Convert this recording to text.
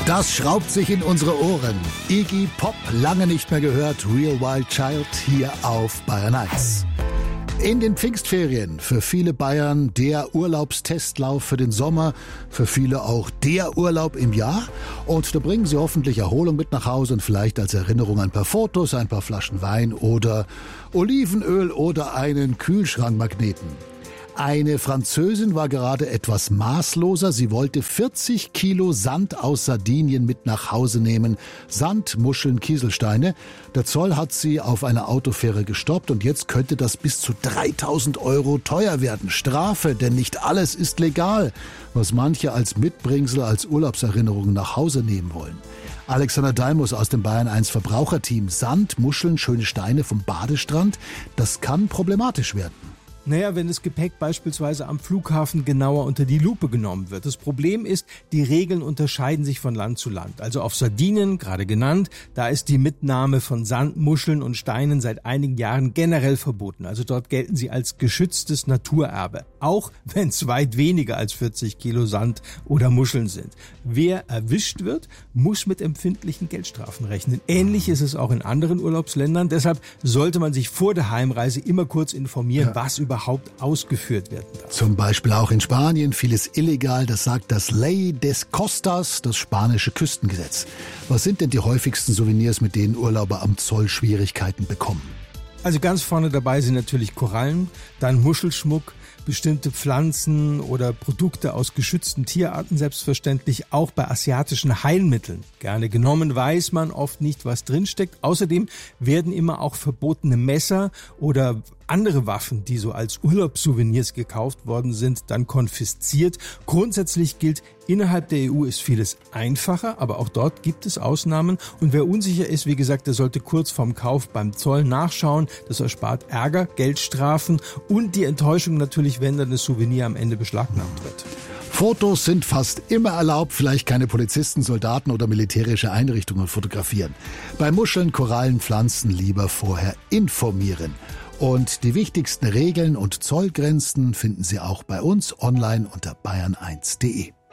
Das schraubt sich in unsere Ohren. Iggy Pop, lange nicht mehr gehört, Real Wild Child hier auf Bayern 1. In den Pfingstferien, für viele Bayern der Urlaubstestlauf für den Sommer, für viele auch der Urlaub im Jahr. Und da bringen sie hoffentlich Erholung mit nach Hause und vielleicht als Erinnerung ein paar Fotos, ein paar Flaschen Wein oder Olivenöl oder einen Kühlschrankmagneten. Eine Französin war gerade etwas maßloser. Sie wollte 40 Kilo Sand aus Sardinien mit nach Hause nehmen. Sand, Muscheln, Kieselsteine. Der Zoll hat sie auf einer Autofähre gestoppt und jetzt könnte das bis zu 3.000 € teuer werden. Strafe, denn nicht alles ist legal, was manche als Mitbringsel, als Urlaubserinnerung nach Hause nehmen wollen. Alexander Dalmus aus dem Bayern 1 Verbraucherteam. Sand, Muscheln, schöne Steine vom Badestrand, das kann problematisch werden. Naja, wenn das Gepäck beispielsweise am Flughafen genauer unter die Lupe genommen wird. Das Problem ist, die Regeln unterscheiden sich von Land zu Land. Also auf Sardinien, gerade genannt, da ist die Mitnahme von Sand, Muscheln und Steinen seit einigen Jahren generell verboten. Also dort gelten sie als geschütztes Naturerbe. Auch wenn es weit weniger als 40 Kilo Sand oder Muscheln sind. Wer erwischt wird, muss mit empfindlichen Geldstrafen rechnen. Ähnlich ist es auch in anderen Urlaubsländern. Deshalb sollte man sich vor der Heimreise immer kurz informieren, was überhaupt ausgeführt werden darf. Zum Beispiel auch in Spanien, vieles illegal, das sagt das Ley des Costas, das spanische Küstengesetz. Was sind denn die häufigsten Souvenirs, mit denen Urlauber am Zoll Schwierigkeiten bekommen? Also ganz vorne dabei sind natürlich Korallen, dann Muschelschmuck, bestimmte Pflanzen oder Produkte aus geschützten Tierarten selbstverständlich, auch bei asiatischen Heilmitteln. Gerne genommen, weiß man oft nicht, was drinsteckt. Außerdem werden immer auch verbotene Messer oder andere Waffen, die so als Urlaubssouvenirs gekauft worden sind, dann konfisziert. Grundsätzlich gilt, innerhalb der EU ist vieles einfacher, aber auch dort gibt es Ausnahmen. Und wer unsicher ist, wie gesagt, der sollte kurz vorm Kauf beim Zoll nachschauen. Das erspart Ärger, Geldstrafen und die Enttäuschung natürlich, wenn dann das Souvenir am Ende beschlagnahmt wird. Fotos sind fast immer erlaubt, vielleicht keine Polizisten, Soldaten oder militärische Einrichtungen fotografieren. Bei Muscheln, Korallen, Pflanzen lieber vorher informieren. Und die wichtigsten Regeln und Zollgrenzen finden Sie auch bei uns online unter bayern1.de.